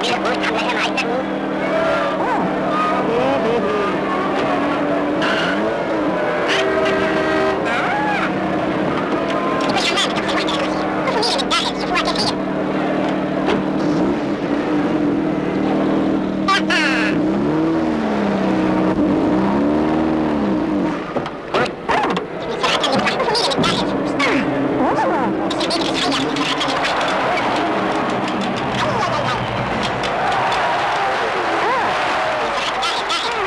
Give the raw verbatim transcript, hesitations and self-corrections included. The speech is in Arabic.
biết là bố thằng này em hãy đánh